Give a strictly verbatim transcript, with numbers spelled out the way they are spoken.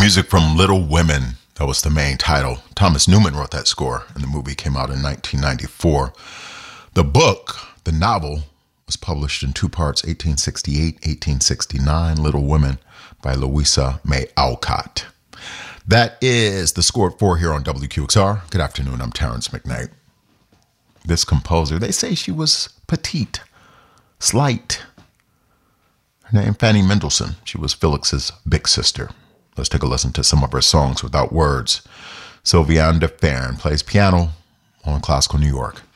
Music from Little Women. That was the main title. Thomas Newman wrote that score, and the movie came out in nineteen ninety-four. The book, the novel, was published in two parts, eighteen sixty-eight, eighteen sixty-nine, Little Women by Louisa May Alcott. That is the score at four here on W Q X R. Good afternoon, I'm Terrence McKnight. This composer, they say she was petite, slight. Her name, Fanny Mendelssohn. She was Felix's big sister. Let's take a listen to some of her songs without words. Sylviane de Ferran plays piano on Classical New York.